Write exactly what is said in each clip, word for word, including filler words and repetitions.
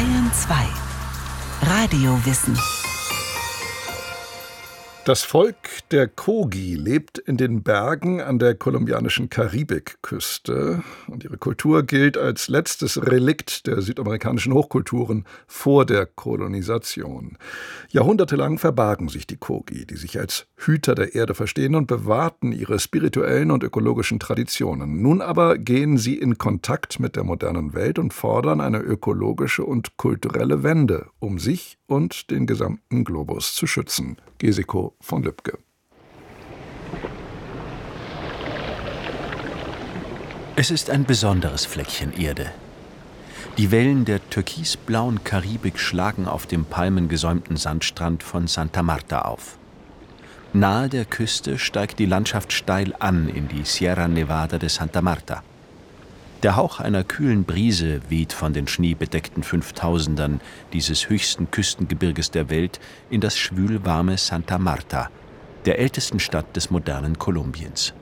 Bayern zwei. Radiowissen. Das Volk der Kogi lebt in den Bergen an der kolumbianischen Karibikküste und ihre Kultur gilt als letztes Relikt der südamerikanischen Hochkulturen vor der Kolonisation. Jahrhundertelang verbargen sich die Kogi, die sich als Hüter der Erde verstehen, und bewahrten ihre spirituellen und ökologischen Traditionen. Nun aber gehen sie in Kontakt mit der modernen Welt und fordern eine ökologische und kulturelle Wende, um sich und den gesamten Globus zu schützen. Gesiko von Lübcke. Es ist ein besonderes Fleckchen Erde. Die Wellen der türkisblauen Karibik schlagen auf dem palmengesäumten Sandstrand von Santa Marta auf. Nahe der Küste steigt die Landschaft steil an in die Sierra Nevada de Santa Marta. Der Hauch einer kühlen Brise weht von den schneebedeckten Fünftausendern dieses höchsten Küstengebirges der Welt in das schwülwarme Santa Marta, der ältesten Stadt des modernen Kolumbiens.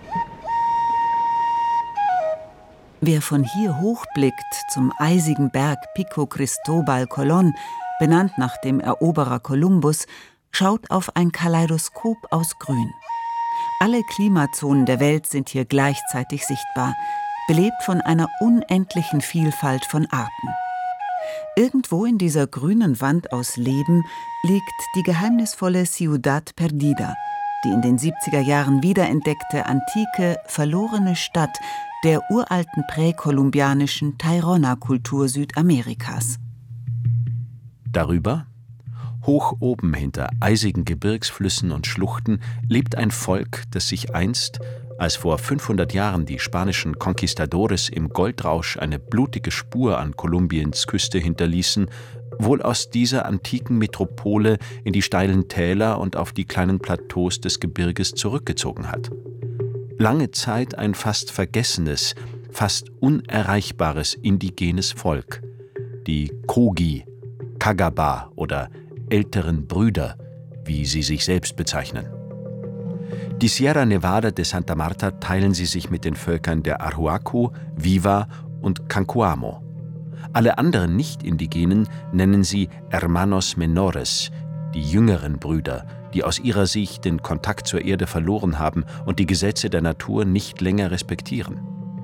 Wer von hier hochblickt zum eisigen Berg Pico Cristobal Colón, benannt nach dem Eroberer Kolumbus, schaut auf ein Kaleidoskop aus Grün. Alle Klimazonen der Welt sind hier gleichzeitig sichtbar, belebt von einer unendlichen Vielfalt von Arten. Irgendwo in dieser grünen Wand aus Leben liegt die geheimnisvolle Ciudad Perdida, die in den siebziger Jahren wiederentdeckte antike, verlorene Stadt der uralten präkolumbianischen Tairona-Kultur Südamerikas. Darüber, hoch oben hinter eisigen Gebirgsflüssen und Schluchten, lebt ein Volk, das sich einst, als vor fünfhundert Jahren die spanischen Conquistadores im Goldrausch eine blutige Spur an Kolumbiens Küste hinterließen, wohl aus dieser antiken Metropole in die steilen Täler und auf die kleinen Plateaus des Gebirges zurückgezogen hat. Lange Zeit ein fast vergessenes, fast unerreichbares indigenes Volk, die Kogi, Kagaba oder älteren Brüder, wie sie sich selbst bezeichnen. Die Sierra Nevada de Santa Marta teilen sie sich mit den Völkern der Arhuaco, Viva und Cancuamo. Alle anderen Nicht-Indigenen nennen sie Hermanos Menores, die jüngeren Brüder, die aus ihrer Sicht den Kontakt zur Erde verloren haben und die Gesetze der Natur nicht länger respektieren.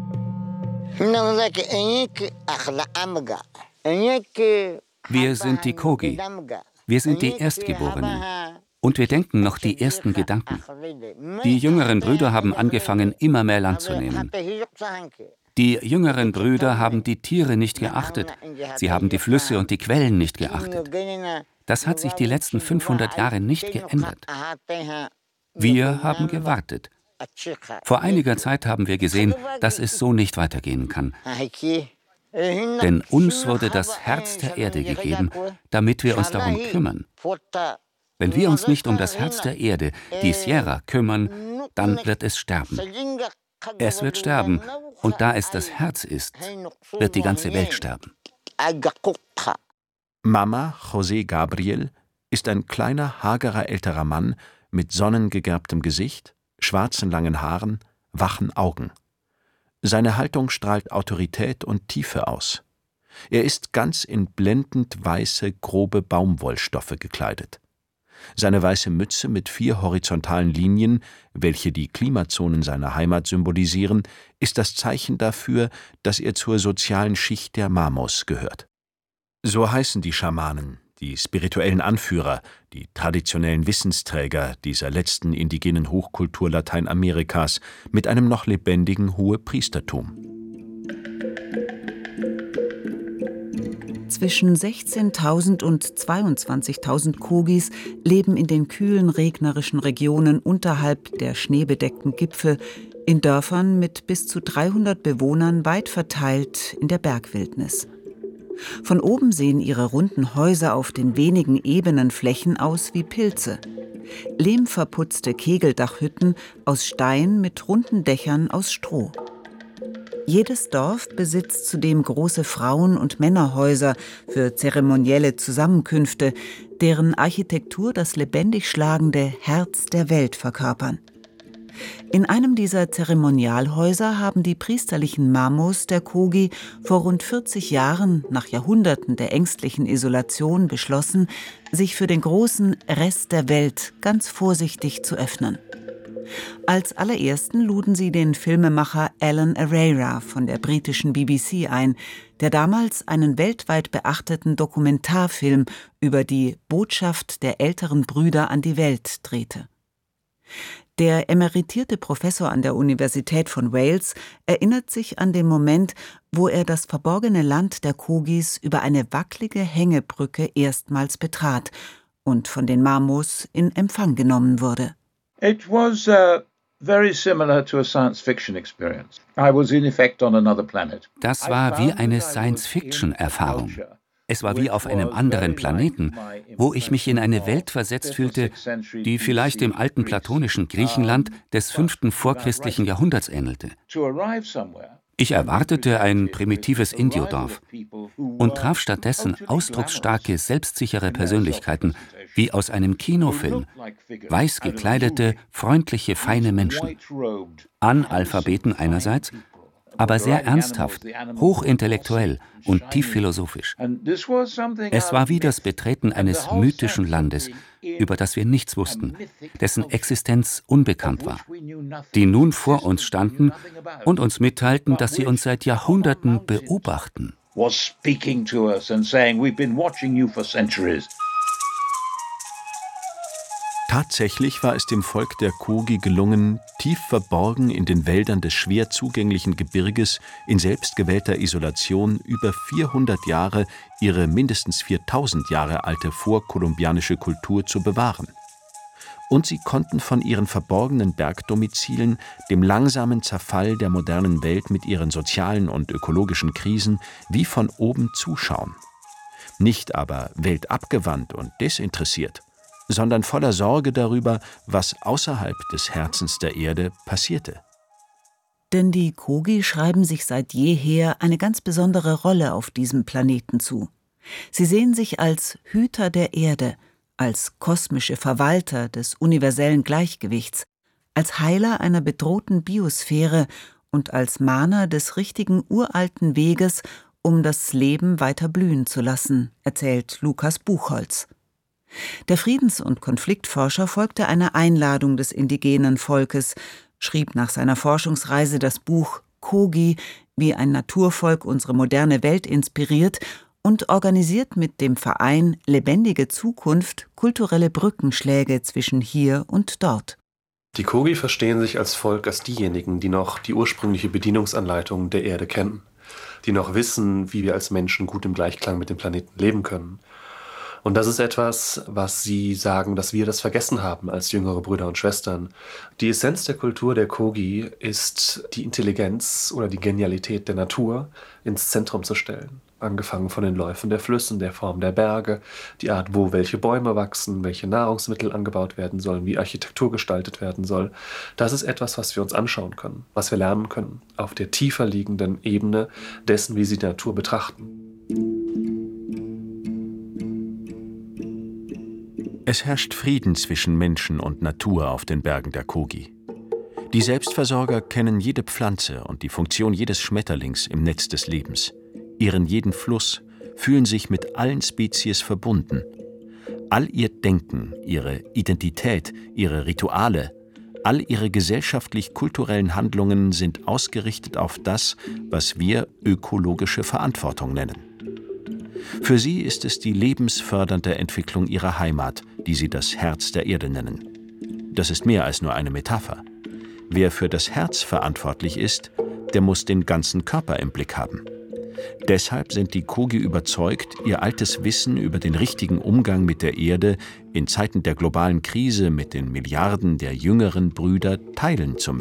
Wir sind die Kogi. Wir sind die Erstgeborenen. Und wir denken noch die ersten Gedanken. Die jüngeren Brüder haben angefangen, immer mehr Land zu nehmen. Die jüngeren Brüder haben die Tiere nicht geachtet. Sie haben die Flüsse und die Quellen nicht geachtet. Das hat sich die letzten fünfhundert Jahre nicht geändert. Wir haben gewartet. Vor einiger Zeit haben wir gesehen, dass es so nicht weitergehen kann. Denn uns wurde das Herz der Erde gegeben, damit wir uns darum kümmern. Wenn wir uns nicht um das Herz der Erde, die Sierra, kümmern, dann wird es sterben. Es wird sterben, und da es das Herz ist, wird die ganze Welt sterben. Mama José Gabriel ist ein kleiner, hagerer älterer Mann mit sonnengegerbtem Gesicht, schwarzen langen Haaren, wachen Augen. Seine Haltung strahlt Autorität und Tiefe aus. Er ist ganz in blendend weiße, grobe Baumwollstoffe gekleidet. Seine weiße Mütze mit vier horizontalen Linien, welche die Klimazonen seiner Heimat symbolisieren, ist das Zeichen dafür, dass er zur sozialen Schicht der Mamos gehört. So heißen die Schamanen, die spirituellen Anführer, die traditionellen Wissensträger dieser letzten indigenen Hochkultur Lateinamerikas mit einem noch lebendigen Hohepriestertum. Zwischen sechzehntausend und zweiundzwanzigtausend Kogis leben in den kühlen, regnerischen Regionen unterhalb der schneebedeckten Gipfel, in Dörfern mit bis zu dreihundert Bewohnern weit verteilt in der Bergwildnis. Von oben sehen ihre runden Häuser auf den wenigen ebenen Flächen aus wie Pilze. Lehmverputzte Kegeldachhütten aus Stein mit runden Dächern aus Stroh. Jedes Dorf besitzt zudem große Frauen- und Männerhäuser für zeremonielle deren Architektur das lebendig schlagende Herz der Welt verkörpern. In einem dieser Zeremonialhäuser haben die priesterlichen Mamos der Kogi vor rund vierzig Jahren, nach Jahrhunderten der ängstlichen Isolation, beschlossen, sich für den großen Rest der Welt ganz vorsichtig zu öffnen. Als allerersten luden sie den Filmemacher Alan Arera von der britischen B B C ein, der damals einen weltweit beachteten Dokumentarfilm über die Botschaft der älteren Brüder an die Welt drehte. Der emeritierte Professor an der Universität von Wales erinnert sich an den Moment, wo er das verborgene Land der Kogis über eine wackelige Hängebrücke erstmals betrat und von den Mamos in Empfang genommen wurde. It was uh, very similar to a science fiction experience. I was in effect on another planet. Das war wie eine Science-Fiction-Erfahrung. Es war wie auf einem anderen Planeten, wo ich mich in eine Welt versetzt fühlte, die vielleicht dem alten platonischen Griechenland des fünften vorchristlichen Jahrhunderts ähnelte. Ich erwartete ein primitives Indiodorf und traf stattdessen ausdrucksstarke, selbstsichere Persönlichkeiten, wie aus einem Kinofilm, weiß gekleidete, freundliche, feine Menschen. Analphabeten einerseits, aber sehr ernsthaft, hochintellektuell und tief philosophisch. Es war wie das Betreten eines mythischen Landes, über das wir nichts wussten, dessen Existenz unbekannt war, die nun vor uns standen und uns mitteilten, dass sie uns seit Jahrhunderten beobachten. Tatsächlich war es dem Volk der Kogi gelungen, tief verborgen in den Wäldern des schwer zugänglichen Gebirges in selbstgewählter Isolation über vierhundert Jahre ihre mindestens viertausend Jahre alte vorkolumbianische Kultur zu bewahren. Und sie konnten von ihren verborgenen Bergdomizilen dem langsamen Zerfall der modernen Welt mit ihren sozialen und ökologischen Krisen wie von oben zuschauen. Nicht aber weltabgewandt und desinteressiert, sondern voller Sorge darüber, was außerhalb des Herzens der Erde passierte. Denn die Kogi schreiben sich seit jeher eine ganz besondere Rolle auf diesem Planeten zu. Sie sehen sich als Hüter der Erde, als kosmische Verwalter des universellen Gleichgewichts, als Heiler einer bedrohten Biosphäre und als Mahner des richtigen uralten Weges, um das Leben weiter blühen zu lassen, erzählt Lukas Buchholz. Der Friedens- und Konfliktforscher folgte einer Einladung des indigenen Volkes, schrieb nach seiner Forschungsreise das Buch Kogi, wie ein Naturvolk unsere moderne Welt inspiriert, und organisiert mit dem Verein Lebendige Zukunft kulturelle Brückenschläge zwischen hier und dort. Die Kogi verstehen sich als Volk als diejenigen, die noch die ursprüngliche Bedienungsanleitung der Erde kennen, die noch wissen, wie wir als Menschen gut im Gleichklang mit dem Planeten leben können. Und das ist etwas, was sie sagen, dass wir das vergessen haben als jüngere Brüder und Schwestern. Die Essenz der Kultur der Kogi ist, die Intelligenz oder die Genialität der Natur ins Zentrum zu stellen. Angefangen von den Läufen der Flüsse, der Form der Berge, die Art, wo welche Bäume wachsen, welche Nahrungsmittel angebaut werden sollen, wie Architektur gestaltet werden soll. Das ist etwas, was wir uns anschauen können, was wir lernen können, auf der tiefer liegenden Ebene dessen, wie sie die Natur betrachten. Es herrscht Frieden zwischen Menschen und Natur auf den Bergen der Kogi. Die Selbstversorger kennen jede Pflanze und die Funktion jedes Schmetterlings im Netz des Lebens, ihren jeden Fluss, fühlen sich mit allen Spezies verbunden. All ihr Denken, ihre Identität, ihre Rituale, all ihre gesellschaftlich-kulturellen Handlungen sind ausgerichtet auf das, was wir ökologische Verantwortung nennen. Für sie ist es die lebensfördernde Entwicklung ihrer Heimat, die sie das Herz der Erde nennen. Das ist mehr als nur eine Metapher. Wer für das Herz verantwortlich ist, der muss den ganzen Körper im Blick haben. Deshalb sind die Kogi überzeugt, ihr altes Wissen über den richtigen Umgang mit der Erde in Zeiten der globalen Krise mit den Milliarden der jüngeren Brüder teilen zu müssen.